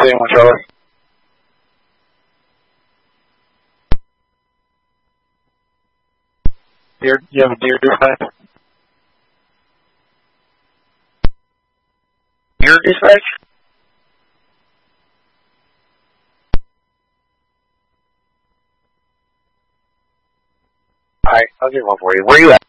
Same one, Charlie. Deer, you have a deer dispatch? Deer dispatch? Alright, I'll get one for you. Where are you at?